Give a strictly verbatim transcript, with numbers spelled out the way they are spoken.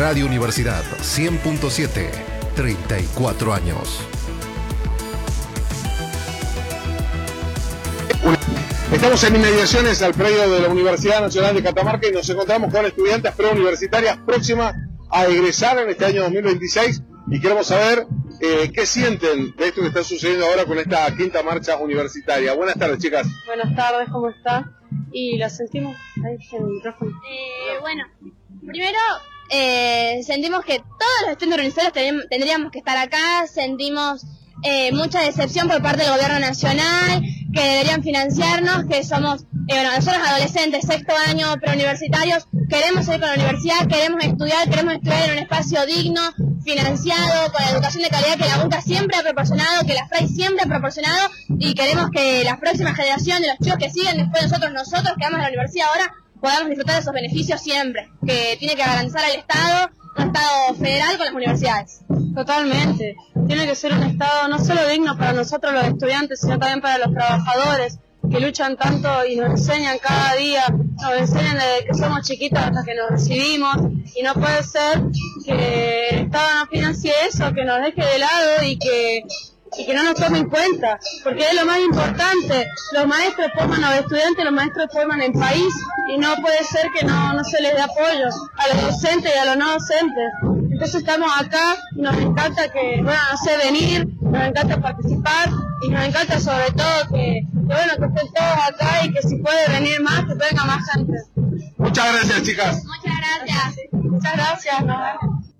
Radio Universidad cien punto siete, treinta y cuatro años. Estamos en inmediaciones al predio de la Universidad Nacional de Catamarca y nos encontramos con estudiantes preuniversitarias próximas a egresar en este año dos mil veintiséis y queremos saber eh, qué sienten de esto que está sucediendo ahora con esta quinta marcha universitaria. Buenas tardes, chicas. Buenas tardes, ¿cómo están? Y la sentimos ahí en el micrófono. Eh, bueno, primero eh, sentimos que todos los estudiantes universitarios tendríamos que estar acá, sentimos eh, mucha decepción por parte del gobierno nacional, que deberían financiarnos, que somos, eh, bueno, nosotros adolescentes, sexto año, preuniversitarios, queremos ir con la universidad, queremos estudiar, queremos estudiar en un espacio digno, financiado, con la educación de calidad que la U N C A siempre ha proporcionado, que la F R A I siempre ha proporcionado, y queremos que la próxima generación de los chicos que siguen después de nosotros, nosotros que vamos a la universidad ahora, podamos disfrutar de esos beneficios siempre, que tiene que garantizar al Estado, un Estado federal con las universidades. Totalmente. Tiene que ser un Estado no solo digno para nosotros los estudiantes, sino también para los trabajadores que luchan tanto y nos enseñan cada día, nos enseñan desde que somos chiquitos hasta que nos recibimos, y no puede ser que el Estado no financie eso, que nos deje de lado y que y que no nos tome en cuenta, porque es lo más importante. Los maestros forman a los estudiantes, los maestros forman el país, y no puede ser que no, no se les dé apoyo a los docentes y a los no docentes. Entonces estamos acá y nos encanta que, bueno, no sé, venir, nos encanta participar, y nos encanta sobre todo que, que bueno, que estén todos acá y que si puede venir más, que venga más gente. Muchas gracias, chicas. Muchas gracias. Muchas gracias, nos vemos.